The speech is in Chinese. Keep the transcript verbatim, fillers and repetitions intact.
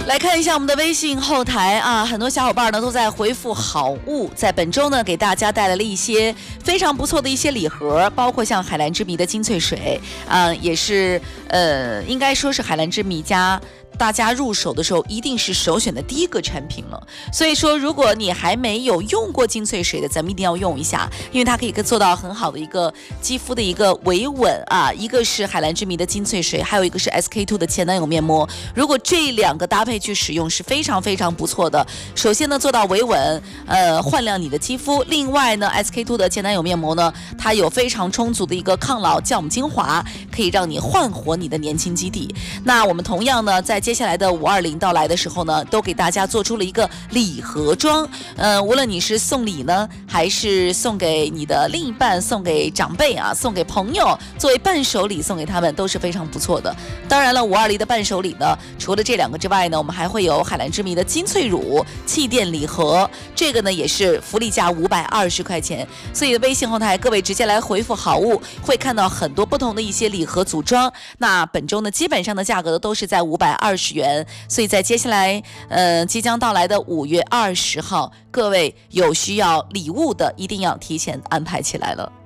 来看一下我们的微信后台啊，很多小伙伴呢都在回复好物，在本周呢给大家带来了一些非常不错的一些礼盒，包括像海蓝之谜的金萃水，啊、呃，也是呃，应该说是海蓝之谜家。大家入手的时候一定是首选的第一个产品了，所以说如果你还没有用过金萃水的，咱们一定要用一下，因为它可以做到很好的一个肌肤的一个维稳啊。一个是海蓝之谜的金萃水，还有一个是 S K two 的前男友面膜，如果这两个搭配去使用是非常非常不错的。首先呢做到维稳，呃焕亮你的肌肤，另外呢 S K two 的前男友面膜呢，它有非常充足的一个抗老酵母精华，可以让你焕活你的年轻基底。那我们同样呢在接下来的五二零到来的时候呢，都给大家做出了一个礼盒装，呃，无论你是送礼呢，还是送给你的另一半，送给长辈啊，送给朋友，作为伴手礼送给他们都是非常不错的。当然了，五二零的伴手礼呢，除了这两个之外呢，我们还会有海蓝之谜的金萃乳气垫礼盒，这个呢也是福利价五百二十块钱。所以微信后台各位直接来回复好物，会看到很多不同的一些礼盒组装。那本周呢，基本上的价格都是在五百二十元。所以在接下来呃即将到来的五月二十号，各位有需要礼物的一定要提前安排起来了。